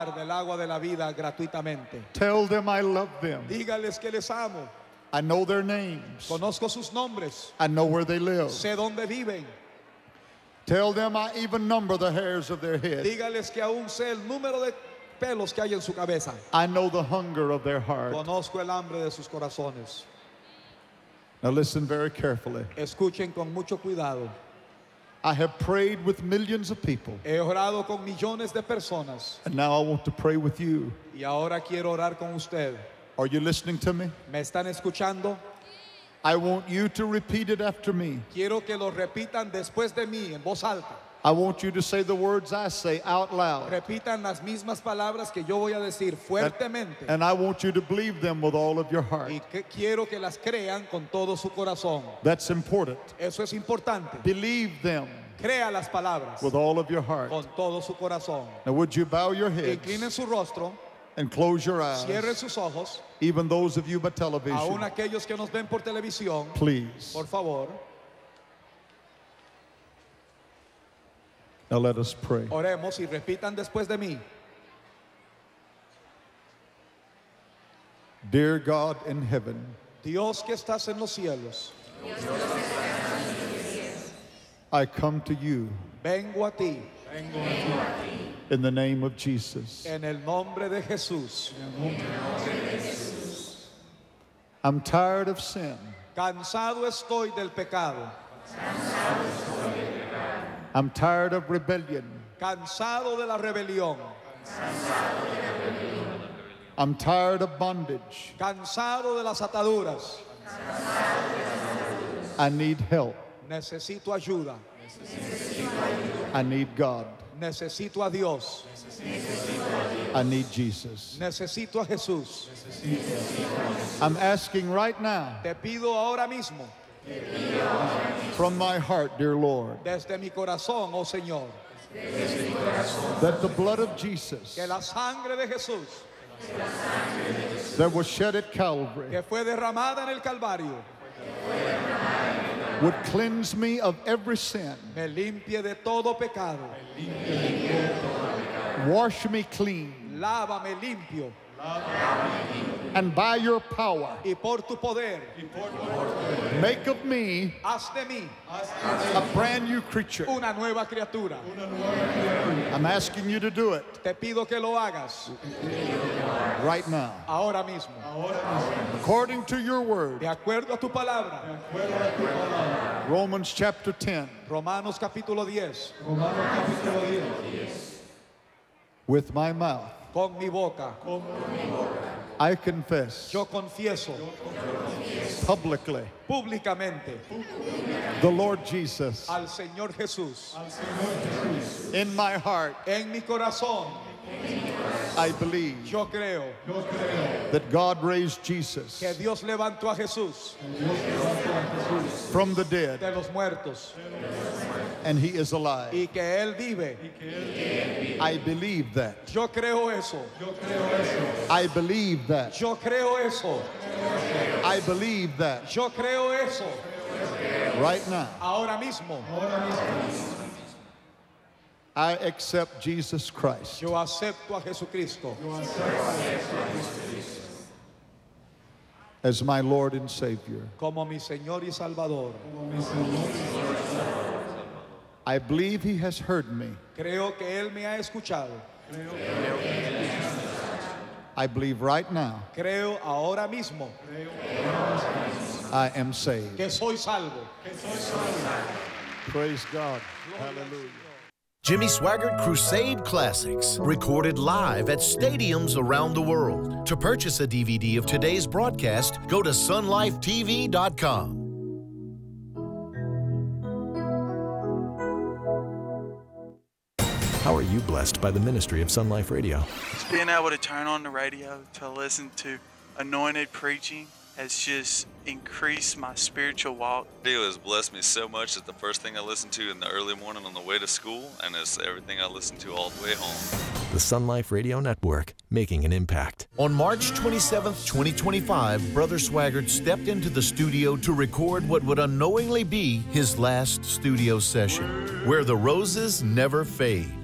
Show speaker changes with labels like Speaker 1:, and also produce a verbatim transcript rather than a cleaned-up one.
Speaker 1: del agua de la vida gratuitamente.
Speaker 2: Tell them I love them.
Speaker 1: Dígales que les amo.
Speaker 2: I know their names.
Speaker 1: Conozco sus nombres.
Speaker 2: I know where they live.
Speaker 1: Sé dónde viven.
Speaker 2: Tell them I even number the hairs of their head.
Speaker 1: Dígales que aún sé el número de pelos que hay en su cabeza.
Speaker 2: I know the hunger of their heart.
Speaker 1: Conozco el hambre de sus corazones.
Speaker 2: Now listen very carefully.
Speaker 1: Escuchen con mucho cuidado.
Speaker 2: I have prayed with millions of people.
Speaker 1: He orado con millones de personas.
Speaker 2: And now I want to pray with you.
Speaker 1: Y ahora quiero orar con usted.
Speaker 2: Are you listening to me?
Speaker 1: ¿Me están escuchando?
Speaker 2: I want you to repeat it after me.
Speaker 1: Quiero que lo repitan después de mí en voz alta.
Speaker 2: I want you to say the words I say out loud.
Speaker 1: Repitan las mismas palabras que yo voy a decir fuertemente.
Speaker 2: And I want you to believe them with all of your heart.
Speaker 1: Y que quiero que las crean con todo su corazón.
Speaker 2: That's important.
Speaker 1: Eso es importante.
Speaker 2: Believe them.
Speaker 1: Crea las palabras
Speaker 2: with all of your heart.
Speaker 1: Con todo su corazón.
Speaker 2: Now would you bow your heads?
Speaker 1: Inclinen su rostro.
Speaker 2: And close your eyes.
Speaker 1: Cierren sus ojos.
Speaker 2: Even those of you by television.
Speaker 1: Aún aquellos que nos ven por televisión.
Speaker 2: Please.
Speaker 1: Por favor.
Speaker 2: Now let us pray.
Speaker 1: Oremos y repitan después de mí.
Speaker 2: Dear God in heaven.
Speaker 1: Dios que estás en los cielos.
Speaker 2: I come to you.
Speaker 1: Vengo a ti.
Speaker 3: Vengo a ti.
Speaker 2: In the name of Jesus.
Speaker 1: En el nombre de Jesús.
Speaker 2: I'm tired of sin.
Speaker 1: Cansado estoy del pecado.
Speaker 3: Cansado estoy del pecado.
Speaker 2: I'm tired of rebellion.
Speaker 1: Cansado de la rebelión.
Speaker 3: Cansado de la rebelión.
Speaker 2: I'm tired of bondage.
Speaker 1: Cansado de las ataduras.
Speaker 3: Cansado de las ataduras.
Speaker 2: I need help.
Speaker 1: Necesito ayuda.
Speaker 3: Necesito ayuda.
Speaker 2: I need God.
Speaker 1: Necesito a Dios.
Speaker 3: Necesito a Dios.
Speaker 2: I need Jesus.
Speaker 1: Necesito a Jesús.
Speaker 2: I'm asking right now.
Speaker 1: Te pido ahora mismo.
Speaker 3: Te pido ahora mismo.
Speaker 2: From my heart, dear Lord.
Speaker 1: Desde mi corazón, oh Señor.
Speaker 3: Desde mi corazón.
Speaker 2: That the blood of Jesus.
Speaker 1: Que la sangre de Jesús.
Speaker 3: Que la sangre de Jesús.
Speaker 2: That was shed at Calvary.
Speaker 1: Que fue derramada en el Calvario.
Speaker 3: Que fue derramada en el Calvario.
Speaker 2: Would cleanse me of every sin.
Speaker 1: Me limpie de todo pecado.
Speaker 3: Me limpie de todo pecado.
Speaker 2: Wash me clean.
Speaker 1: Lávame limpio.
Speaker 2: And by your power,
Speaker 1: y por tu poder,
Speaker 2: make of me
Speaker 1: haz de mí
Speaker 2: a brand new creature.
Speaker 1: Una nueva criatura.
Speaker 2: I'm asking you to do it.
Speaker 1: Te pido que lo hagas
Speaker 2: right now.
Speaker 1: Ahora mismo.
Speaker 2: According to your word.
Speaker 1: De acuerdo a tu palabra.
Speaker 2: Romans chapter ten.
Speaker 1: Romanos capítulo diez.
Speaker 2: With my mouth.
Speaker 1: Con mi boca.
Speaker 2: I confess.
Speaker 1: Yo confieso.
Speaker 2: Publicly.
Speaker 1: Públicamente.
Speaker 2: The Lord Jesus.
Speaker 1: Al Señor Jesús.
Speaker 2: In my heart.
Speaker 1: En mi corazón.
Speaker 2: I believe.
Speaker 1: Yo creo.
Speaker 2: That God raised Jesus.
Speaker 1: Que Dios levantó a Jesús.
Speaker 2: From the dead.
Speaker 1: De los muertos.
Speaker 2: And he is alive.
Speaker 1: Y que él vive.
Speaker 2: I believe that.
Speaker 1: Yo creo eso.
Speaker 2: I believe that.
Speaker 1: Yo creo eso.
Speaker 2: I believe that.
Speaker 1: Yo creo eso.
Speaker 2: Right now.
Speaker 1: Ahora mismo.
Speaker 2: I accept Jesus Christ.
Speaker 1: Yo acepto a Jesucristo.
Speaker 2: As my Lord and Savior.
Speaker 1: Como mi Señor y Salvador.
Speaker 2: I believe he has heard me.
Speaker 1: Creo que él me ha escuchado.
Speaker 2: I believe right now.
Speaker 1: Creo ahora mismo.
Speaker 2: I am saved.
Speaker 1: Que soy salvo.
Speaker 2: Praise God. Hallelujah.
Speaker 4: Jimmy Swaggart Crusade Classics, recorded live at stadiums around the world. To purchase a D V D of today's broadcast, go to sun life T V dot com.
Speaker 5: How are you blessed by the ministry of Sun Life Radio?
Speaker 6: Just being able to turn on the radio to listen to anointed preaching has just increased my spiritual walk.
Speaker 7: Radio has blessed me so much that the first thing I listen to in the early morning on the way to school, and it's everything I listen to all the way home.
Speaker 5: The Sun Life Radio Network, making an impact.
Speaker 4: On March twenty-seventh, twenty twenty-five, Brother Swaggart stepped into the studio to record what would unknowingly be his last studio session, Where the Roses Never Fade.